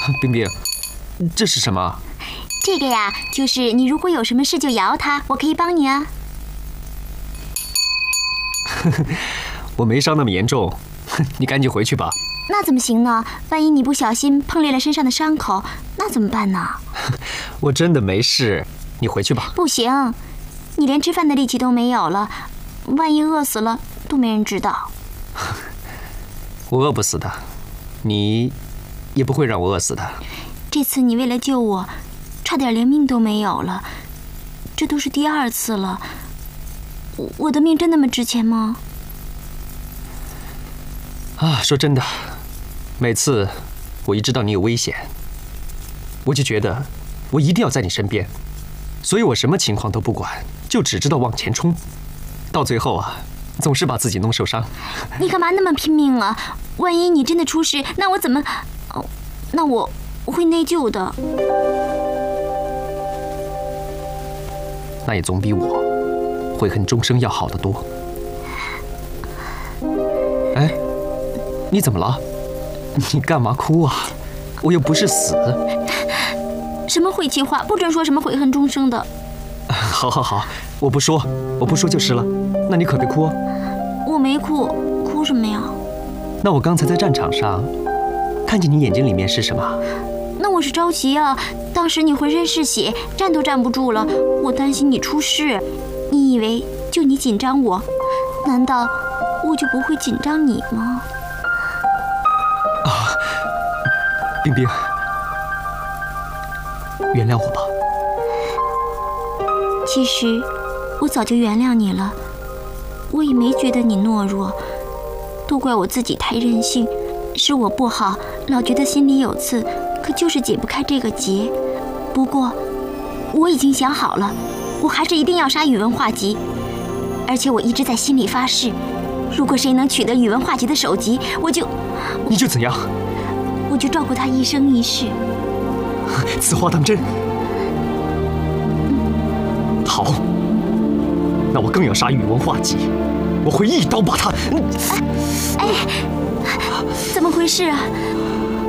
冰冰，这是什么？ 这个呀，就是你如果有什么事就摇它，我可以帮你啊。 我没伤那么严重，你赶紧回去吧。 那怎么行呢？万一你不小心碰裂了身上的伤口，那怎么办呢？ 我真的没事，你回去吧。 不行，你连吃饭的力气都没有了，万一饿死了都没人知道。 我饿不死的，你也不会让我饿死的。 这次你为了救我，差点连命都没有了，这都是第2次了。我的命真那么值钱吗？ 啊，说真的，每次我一知道你有危险，我就觉得我一定要在你身边，所以我什么情况都不管，就只知道往前冲。到最后啊，总是把自己弄受伤。 你干嘛那么拼命啊？万一你真的出事，那我怎么……哦，那我会内疚的。 那也总比我悔恨终生要好得多。哎，你怎么了？你干嘛哭啊？我又不是死。 什么晦气话，不准说什么悔恨终生的。 好好好，我不说就是了。那你可别哭啊。 我没哭，哭什么呀？ 那我刚才在战场上看见你眼睛里面是什么？ 那我是着急啊，当时你浑身是血，站都站不住了，我担心你出事。你以为就你紧张我，难道我就不会紧张你吗？ 啊，冰冰，原谅我吧。 其实我早就原谅你了，我也没觉得你懦弱，都怪我自己太任性，是我不好，老觉得心里有刺，可就是解不开这个结。不过我已经想好了，我还是一定要杀宇文化及，而且我一直在心里发誓，如果谁能取得宇文化及的首级， 你就怎样？ 我就照顾他一生一世。 此话当真？好，那我更要杀宇文化及，我会一刀把他…… 哎，怎么回事啊？